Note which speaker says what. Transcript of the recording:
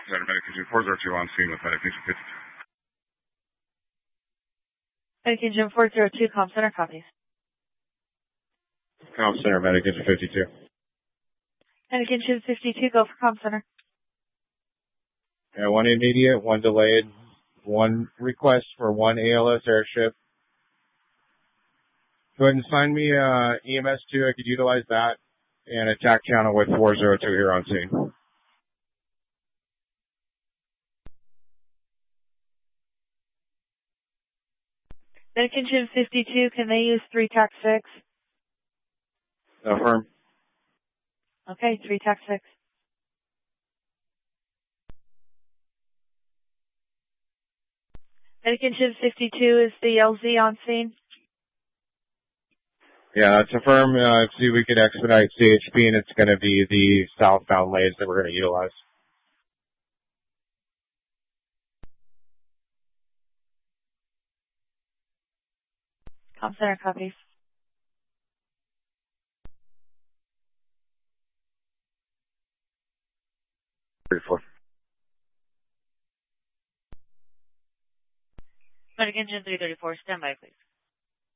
Speaker 1: Center, Medication 402 on scene with Medication 52.
Speaker 2: Medication 402, Comm Center, copies.
Speaker 1: Comm Center, Medication 52.
Speaker 2: Medication 52, go for Comm Center.
Speaker 3: Yeah, one immediate, one delayed, one request for one ALS airship. Go ahead and sign me EMS 2. I could utilize that. And attack channel with 402 here on scene.
Speaker 2: Medication 52, can they use 3 TAC 6?
Speaker 3: Affirm.
Speaker 2: Okay, 3 TAC 6. Medication 52, is the LZ on scene?
Speaker 3: Yeah, that's affirm. See if we could expedite CHP, and it's going to be the southbound lanes that we're going to utilize.
Speaker 2: Comm Center, copies. Medication 334, stand by, please.